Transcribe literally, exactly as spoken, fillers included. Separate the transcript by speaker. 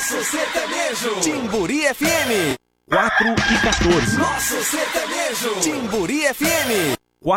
Speaker 1: Nosso sertanejo.
Speaker 2: Timburi F M.
Speaker 3: quatro e quatorze.
Speaker 1: Nosso sertanejo.
Speaker 2: Timburi F M.